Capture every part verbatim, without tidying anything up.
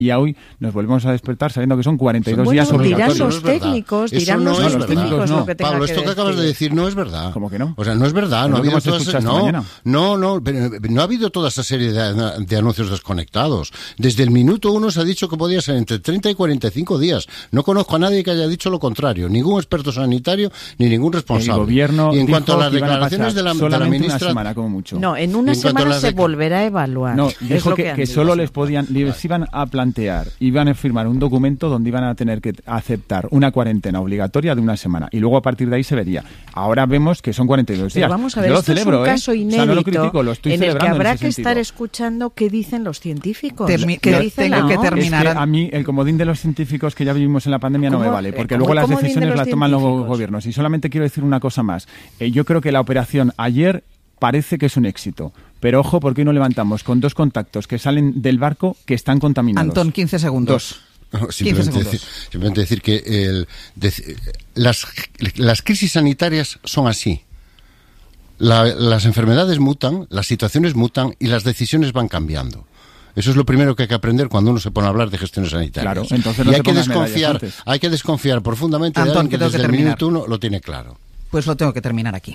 Y hoy nos volvemos a despertar sabiendo que son cuarenta y dos bueno, días obligatorios. Dirán los técnicos, dirán no los es técnicos no. lo que tenga Pablo, que esto que decir. acabas de decir no es verdad. ¿Cómo que no? O sea, no es verdad. No ha, habido toda esa, no, no, no, no ha habido toda esa serie de, de anuncios desconectados. Desde el minuto uno se ha dicho que podía ser entre treinta y cuarenta y cinco días. No conozco a nadie que haya dicho lo contrario. Ningún experto sanitario ni ningún responsable. El gobierno y en cuanto a las que declaraciones de la, de la ministra... una semana, como mucho. No, en una en semana se de... volverá a evaluar. No, dijo que, que, que solo les podían, les iban a plantear, iban a firmar un documento donde iban a tener que aceptar una cuarentena obligatoria de una semana y luego a partir de ahí se vería. Ahora vemos que son cuarenta y dos días. Pero vamos a ver, Yo esto lo celebro, es un caso ¿eh? inédito, o sea, no lo critico, lo estoy en el que habrá en ese que sentido. estar escuchando qué dicen los científicos. Termi- ¿Qué que dicen tengo la que O M S? terminar. Es que a mí el comodín de los científicos que ya vivimos en la pandemia no me ¿Cómo? vale, porque ¿Cómo luego el las comodín de decisiones los las toman los científicos? gobiernos. Y solamente quiero decir una cosa más. Eh, yo creo que la operación ayer parece que es un éxito. Pero ojo, porque hoy no levantamos con dos contactos que salen del barco que están contaminados. Antón, quince segundos. Dos. No, simplemente, decir, simplemente decir que el, de, las, las crisis sanitarias son así. La, las enfermedades mutan, las situaciones mutan y las decisiones van cambiando. Eso es lo primero que hay que aprender cuando uno se pone a hablar de gestiones sanitarias. Claro, entonces no y hay se que pongan desconfiar, medallas antes. hay que desconfiar profundamente Antón, de alguien que, que tengo desde que el terminar. minuto uno lo tiene claro. Pues lo tengo que terminar aquí.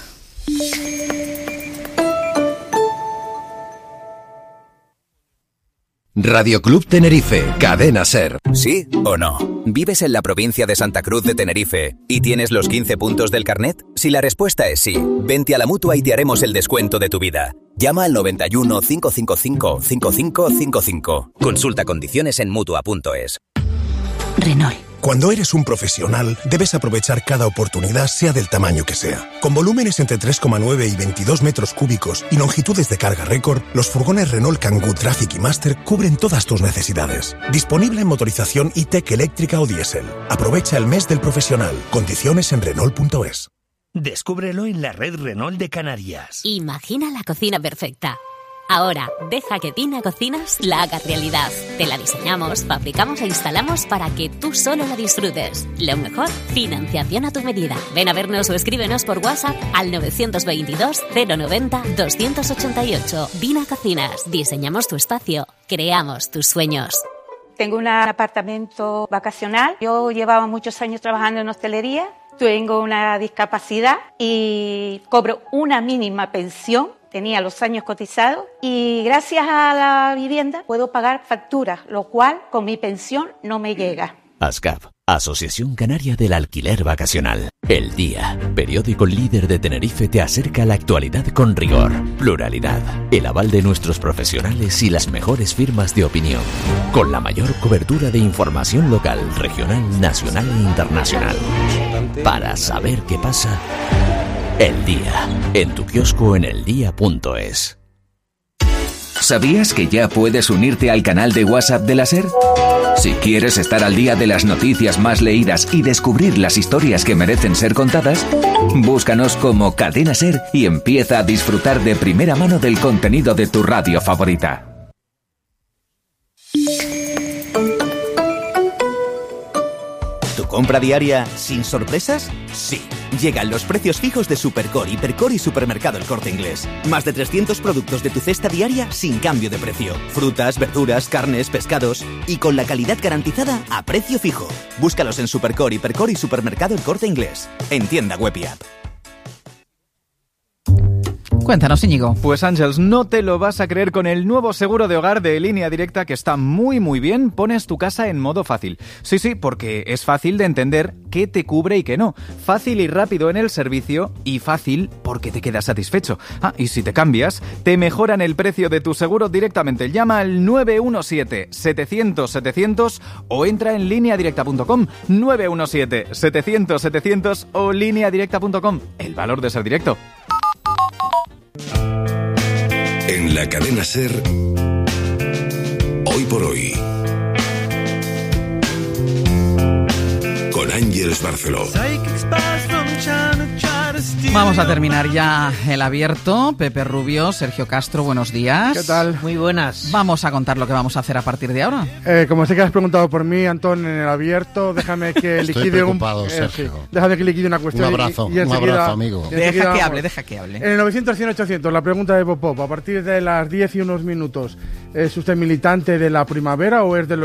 Radio Club Tenerife, Cadena SER. ¿Sí o no? ¿Vives en la provincia de Santa Cruz de Tenerife y tienes los quince puntos del carnet? Si la respuesta es sí, vente a la Mutua y te haremos el descuento de tu vida. Llama al noventa y uno, cinco cinco cinco, cinco cinco cinco cinco. Consulta condiciones en Mutua punto es. Renault. Cuando eres un profesional, debes aprovechar cada oportunidad, sea del tamaño que sea. Con volúmenes entre tres coma nueve y veintidós metros cúbicos y longitudes de carga récord, los furgones Renault Kangoo Traffic y Master cubren todas tus necesidades. Disponible en motorización e-tech eléctrica o diésel. Aprovecha el mes del profesional. Condiciones en Renault punto es. Descúbrelo en la red Renault de Canarias. Imagina la cocina perfecta. Ahora, deja que Tina Cocinas la haga realidad. Te la diseñamos, fabricamos e instalamos para que tú solo la disfrutes. Lo mejor, financiación a tu medida. Ven a vernos o escríbenos por WhatsApp al nueve dos dos, cero noventa, doscientos ochenta y ocho. Tina Cocinas, diseñamos tu espacio, creamos tus sueños. Tengo un apartamento vacacional. Yo llevaba muchos años trabajando en hostelería. Tengo una discapacidad y cobro una mínima pensión. Tenía los años cotizados y gracias a la vivienda puedo pagar facturas, lo cual con mi pensión no me llega. ASCAP, Asociación Canaria del Alquiler Vacacional. El Día, periódico líder de Tenerife, te acerca a la actualidad con rigor, pluralidad, el aval de nuestros profesionales y las mejores firmas de opinión. Con la mayor cobertura de información local, regional, nacional e internacional. Para saber qué pasa... El Día, en tu kiosco en el día punto es. ¿Sabías que ya puedes unirte al canal de WhatsApp de la SER? Si quieres estar al día de las noticias más leídas y descubrir las historias que merecen ser contadas, búscanos como Cadena SER y empieza a disfrutar de primera mano del contenido de tu radio favorita. ¿Tu compra diaria sin sorpresas? Sí. Llegan los precios fijos de Supercore, Hipercore y Supermercado El Corte Inglés. Más de trescientos productos de tu cesta diaria sin cambio de precio. Frutas, verduras, carnes, pescados y con la calidad garantizada a precio fijo. Búscalos en Supercore, Hipercore y Supermercado El Corte Inglés. En tienda web y app. Cuéntanos, Íñigo. Pues Ángels, no te lo vas a creer con el nuevo seguro de hogar de Línea Directa que está muy muy bien. Pones tu casa en modo fácil. Sí, sí, porque es fácil de entender qué te cubre y qué no. Fácil y rápido en el servicio y fácil porque te quedas satisfecho. Ah, y si te cambias, te mejoran el precio de tu seguro directamente. Llama al nueve uno siete, setecientos, setecientos o entra en línea directa punto com. nueve uno siete, setecientos, setecientos o línea directa punto com. El valor de ser directo. En la cadena SER, hoy por hoy, con Ángels Barceló. Vamos a terminar ya el abierto. Pepe Rubio, Sergio Castro, buenos días. ¿Qué tal? Muy buenas. Vamos a contar lo que vamos a hacer a partir de ahora. Eh, como sé que has preguntado por mí, Antón, en el abierto, déjame que Estoy liquide un... preocupado, eh, Sergio. sí, déjame que liquide una cuestión. Un abrazo, y, y un enseguida, abrazo, amigo. Deja que vamos. hable, deja que hable. En el novecientos, cien, ochocientos, la pregunta de Popop. A partir de las diez y unos minutos, ¿es usted militante de la primavera o es de los